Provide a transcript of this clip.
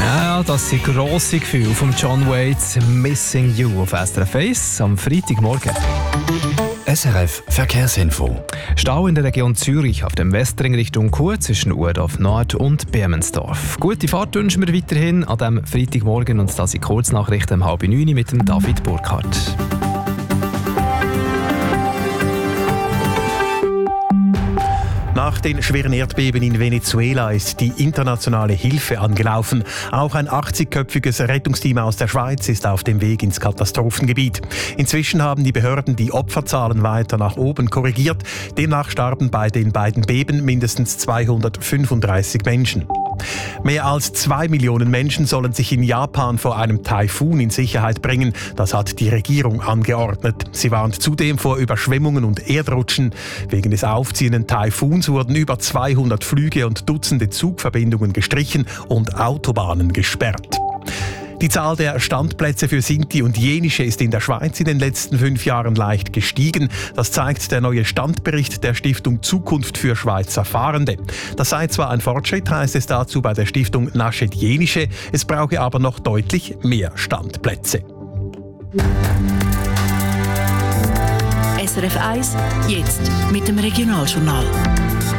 Ja, das sind grosse Gefühle von John Waits «Missing You» auf SRF 1 am Freitagmorgen. SRF Verkehrsinfo. Stau in der Region Zürich auf dem Westring Richtung Chur zwischen Urdorf Nord und Bermensdorf. Gute Fahrt wünschen wir weiterhin an diesem Freitagmorgen und das sind Kurznachrichten um 8:30 mit dem David Burkhardt. Nach den schweren Erdbeben in Venezuela ist die internationale Hilfe angelaufen. Auch ein 80-köpfiges Rettungsteam aus der Schweiz ist auf dem Weg ins Katastrophengebiet. Inzwischen haben die Behörden die Opferzahlen weiter nach oben korrigiert. Demnach starben bei den beiden Beben mindestens 235 Menschen. Mehr als 2 Millionen Menschen sollen sich in Japan vor einem Taifun in Sicherheit bringen. Das hat die Regierung angeordnet. Sie warnt zudem vor Überschwemmungen und Erdrutschen. Wegen des aufziehenden Taifuns wurden über 200 Flüge und Dutzende Zugverbindungen gestrichen und Autobahnen gesperrt. Die Zahl der Standplätze für Sinti und Jenische ist in der Schweiz in den letzten 5 Jahren leicht gestiegen. Das zeigt der neue Standbericht der Stiftung Zukunft für Schweizer Fahrende. Das sei zwar ein Fortschritt, heißt es dazu bei der Stiftung Naschet Jenische, es brauche aber noch deutlich mehr Standplätze. SRF 1, jetzt mit dem Regionaljournal.